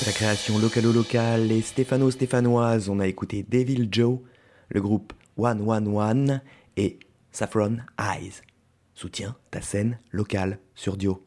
La création localo-locale et stéphano-stéphanoise, on a écouté Devil Joe, le groupe 111 et Saffron Eyes. Soutiens ta scène locale sur Dio.